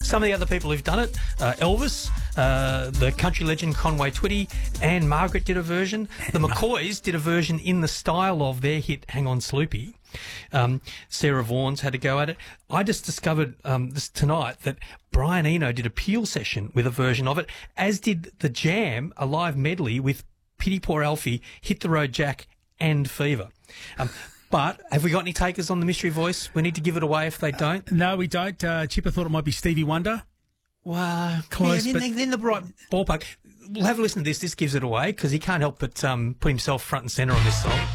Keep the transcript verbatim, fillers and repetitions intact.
some of the other people who've done it, uh, Elvis, uh, the country legend Conway Twitty, and Margaret did a version. The McCoys did a version in the style of their hit Hang On Sloopy. Um, Sarah Vaughan's had a go at it. I just discovered um, this tonight that Brian Eno did a Peel session with a version of it, as did The Jam, a live medley with Pity Poor Alfie, Hit the Road Jack and Fever. Um, but have we got any takers on the mystery voice? We need to give it away if they don't. Uh, no, we don't. Uh, Chipper thought it might be Stevie Wonder. Well, Close, yeah, but... in, the, in the right ballpark. We'll have a listen to this. This gives it away because he can't help but um, put himself front and centre on this song.